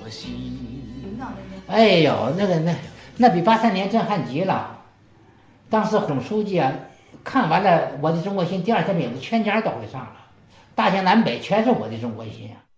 哎呦，那比83年震撼极了。当时总书记啊，看完了《我的中国心》，第2天名字全家都会上了，大江南北全是《我的中国心》啊。